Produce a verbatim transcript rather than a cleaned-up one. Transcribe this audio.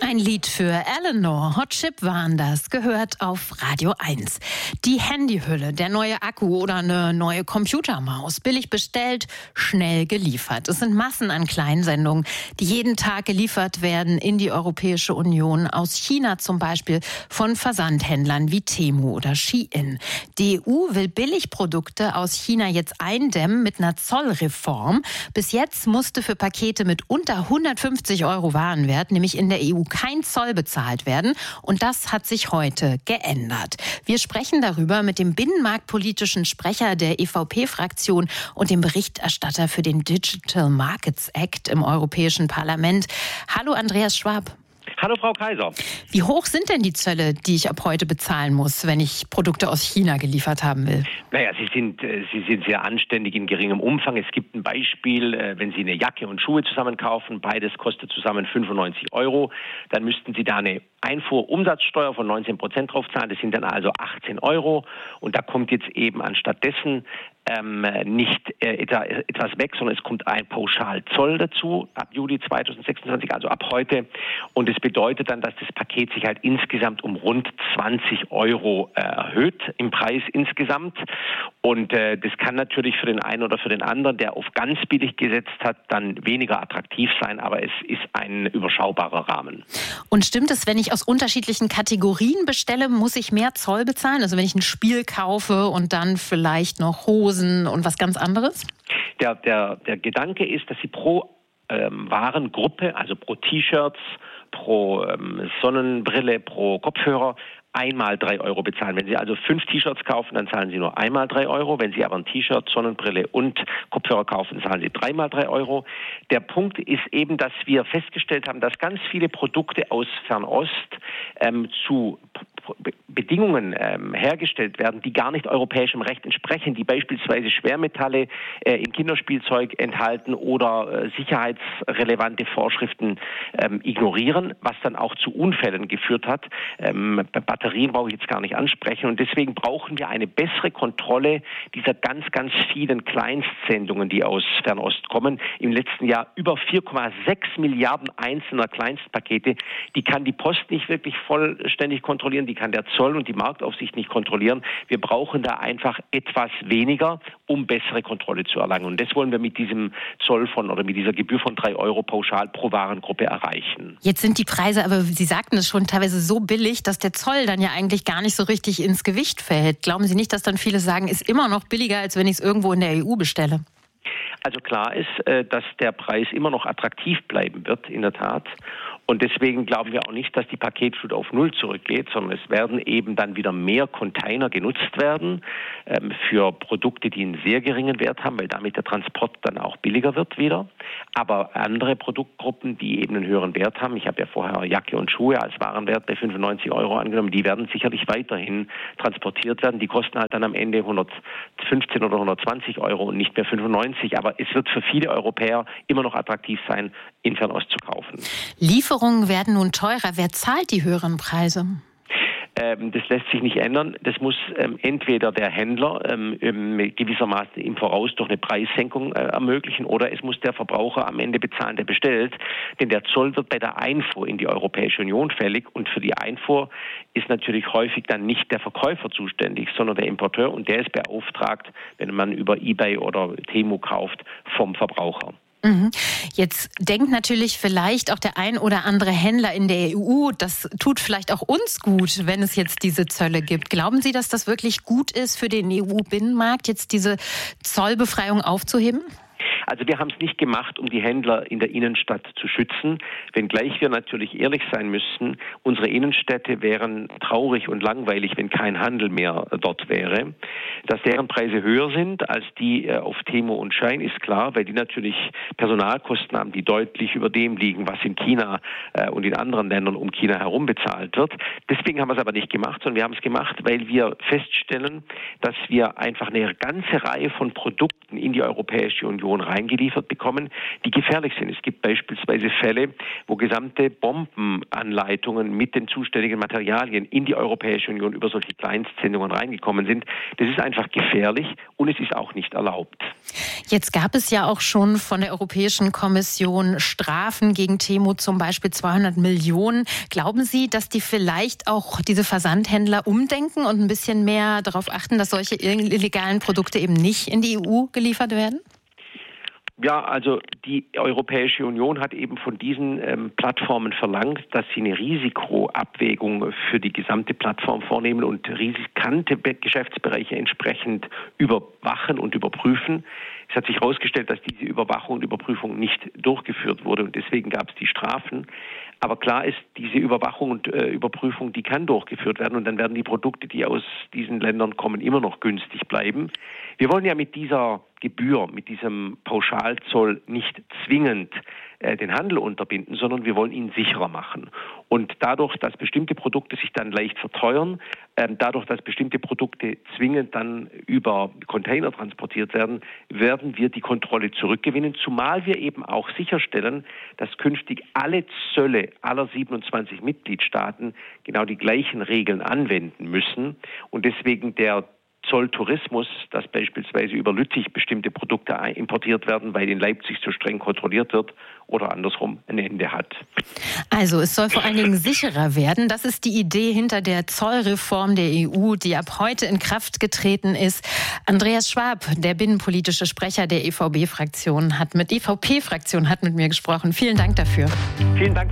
Ein Lied für Eleanor, Hot Chip waren das, gehört auf Radio eins. Die Handyhülle, der neue Akku oder eine neue Computermaus, billig bestellt, schnell geliefert. Es sind Massen an Kleinsendungen, die jeden Tag geliefert werden in die Europäische Union, aus China zum Beispiel, von Versandhändlern wie Temu oder Shein. Die E U will Billigprodukte aus China jetzt eindämmen mit einer Zollreform. Bis jetzt musste für Pakete mit unter hundertfünfzig Euro Warenwert, nämlich in der E U, kein Zoll bezahlt werden. Und das hat sich heute geändert. Wir sprechen darüber mit dem binnenmarktpolitischen Sprecher der E V P-Fraktion und dem Berichterstatter für den Digital Markets Act im Europäischen Parlament. Hallo Andreas Schwab. Hallo Frau Kaiser. Wie hoch sind denn die Zölle, die ich ab heute bezahlen muss, wenn ich Produkte aus China geliefert haben will? Naja, sie sind, sie sind sehr anständig in geringem Umfang. Es gibt ein Beispiel, wenn Sie eine Jacke und Schuhe zusammen kaufen, beides kostet zusammen fünfundneunzig Euro, dann müssten Sie da eine Einfuhrumsatzsteuer von neunzehn Prozent drauf zahlen. Das sind dann also achtzehn Euro. Und da kommt jetzt eben anstattdessen ähm, nicht äh, etwas weg, sondern es kommt ein Pauschalzoll dazu ab Juli zweitausendsechsundzwanzig, also ab heute. Und es bedeutet dann, dass das Paket sich halt insgesamt um rund zwanzig Euro äh, erhöht im Preis insgesamt. Und äh, das kann natürlich für den einen oder für den anderen, der auf ganz billig gesetzt hat, dann weniger attraktiv sein. Aber es ist ein überschaubarer Rahmen. Und stimmt es, wenn ich aus unterschiedlichen Kategorien bestelle, muss ich mehr Zoll bezahlen? Also wenn ich ein Spiel kaufe und dann vielleicht noch Hosen und was ganz anderes? Der, der, der Gedanke ist, dass Sie pro ähm, Warengruppe, also pro T-Shirts, pro ähm, Sonnenbrille, pro Kopfhörer, einmal drei Euro bezahlen. Wenn Sie also fünf T-Shirts kaufen, dann zahlen Sie nur einmal drei Euro. Wenn Sie aber ein T-Shirt, Sonnenbrille und Kopfhörer kaufen, zahlen Sie dreimal drei Euro. Der Punkt ist eben, dass wir festgestellt haben, dass ganz viele Produkte aus Fernost ähm, zu Bedingungen ähm, hergestellt werden, die gar nicht europäischem Recht entsprechen, die beispielsweise Schwermetalle äh, im Kinderspielzeug enthalten oder äh, sicherheitsrelevante Vorschriften ähm, ignorieren, was dann auch zu Unfällen geführt hat. Ähm, bei Batterien brauche ich jetzt gar nicht ansprechen und deswegen brauchen wir eine bessere Kontrolle dieser ganz, ganz vielen Kleinstsendungen, die aus Fernost kommen. Im letzten Jahr über vier Komma sechs Milliarden einzelner Kleinstpakete. Die kann die Post nicht wirklich vollständig kontrollieren, die kann der Zoll und die Marktaufsicht nicht kontrollieren. Wir brauchen da einfach etwas weniger, um bessere Kontrolle zu erlangen. Und das wollen wir mit diesem Zoll von oder mit dieser Gebühr von drei Euro pauschal pro Warengruppe erreichen. Jetzt sind die Preise, aber Sie sagten es schon, teilweise so billig, dass der Zoll dann ja eigentlich gar nicht so richtig ins Gewicht fällt. Glauben Sie nicht, dass dann viele sagen, ist immer noch billiger, als wenn ich es irgendwo in der E U bestelle? Also klar ist, dass der Preis immer noch attraktiv bleiben wird, in der Tat. Und deswegen glauben wir auch nicht, dass die Paketflut auf Null zurückgeht, sondern es werden eben dann wieder mehr Container genutzt werden ähm, für Produkte, die einen sehr geringen Wert haben, weil damit der Transport dann auch billiger wird wieder. Aber andere Produktgruppen, die eben einen höheren Wert haben, ich habe ja vorher Jacke und Schuhe als Warenwert bei fünfundneunzig Euro angenommen, die werden sicherlich weiterhin transportiert werden. Die kosten halt dann am Ende hundertfünfzehn oder hundertzwanzig Euro und nicht mehr fünfundneunzig. Aber es wird für viele Europäer immer noch attraktiv sein, in Fernost zu kaufen. Lieferungen werden nun teurer. Wer zahlt die höheren Preise? Ähm, das lässt sich nicht ändern. Das muss ähm, entweder der Händler ähm, gewissermaßen im Voraus durch eine Preissenkung äh, ermöglichen oder es muss der Verbraucher am Ende bezahlen, der bestellt. Denn der Zoll wird bei der Einfuhr in die Europäische Union fällig und für die Einfuhr ist natürlich häufig dann nicht der Verkäufer zuständig, sondern der Importeur und der ist beauftragt, wenn man über eBay oder Temu kauft, vom Verbraucher. Jetzt denkt natürlich vielleicht auch der ein oder andere Händler in der E U, das tut vielleicht auch uns gut, wenn es jetzt diese Zölle gibt. Glauben Sie, dass das wirklich gut ist für den E U-Binnenmarkt, jetzt diese Zollbefreiung aufzuheben? Also wir haben es nicht gemacht, um die Händler in der Innenstadt zu schützen, wenngleich wir natürlich ehrlich sein müssen, unsere Innenstädte wären traurig und langweilig, wenn kein Handel mehr dort wäre. Dass deren Preise höher sind als die auf Temu und Shein ist klar, weil die natürlich Personalkosten haben, die deutlich über dem liegen, was in China und in anderen Ländern um China herum bezahlt wird. Deswegen haben wir es aber nicht gemacht, sondern wir haben es gemacht, weil wir feststellen, dass wir einfach eine ganze Reihe von Produkten in die Europäische Union rein reingeliefert bekommen, die gefährlich sind. Es gibt beispielsweise Fälle, wo gesamte Bombenanleitungen mit den zuständigen Materialien in die Europäische Union über solche Kleinstsendungen reingekommen sind. Das ist einfach gefährlich und es ist auch nicht erlaubt. Jetzt gab es ja auch schon von der Europäischen Kommission Strafen gegen Temu, zum Beispiel zweihundert Millionen. Glauben Sie, dass die vielleicht auch diese Versandhändler umdenken und ein bisschen mehr darauf achten, dass solche illegalen Produkte eben nicht in die E U geliefert werden? Ja, also die Europäische Union hat eben von diesen ähm, Plattformen verlangt, dass sie eine Risikoabwägung für die gesamte Plattform vornehmen und riskante Be- Geschäftsbereiche entsprechend überwachen und überprüfen. Es hat sich herausgestellt, dass diese Überwachung und Überprüfung nicht durchgeführt wurde und deswegen gab es die Strafen. Aber klar ist, diese Überwachung und äh, Überprüfung, die kann durchgeführt werden und dann werden die Produkte, die aus diesen Ländern kommen, immer noch günstig bleiben. Wir wollen ja mit dieser Gebühr, mit diesem Pauschalzoll nicht zwingend äh, den Handel unterbinden, sondern wir wollen ihn sicherer machen. Und dadurch, dass bestimmte Produkte sich dann leicht verteuern, äh, dadurch, dass bestimmte Produkte zwingend dann über Container transportiert werden, werden wir die Kontrolle zurückgewinnen, zumal wir eben auch sicherstellen, dass künftig alle Zölle aller siebenundzwanzig Mitgliedstaaten genau die gleichen Regeln anwenden müssen und deswegen der Zolltourismus, dass beispielsweise über Lüttich bestimmte Produkte importiert werden, weil in Leipzig so streng kontrolliert wird oder andersrum ein Ende hat. Also es soll vor allen Dingen sicherer werden. Das ist die Idee hinter der Zollreform der E U, die ab heute in Kraft getreten ist. Andreas Schwab, der binnenpolitische Sprecher der E V B-Fraktion, hat mit E V P-Fraktion hat mit mir gesprochen. Vielen Dank dafür. Vielen Dank.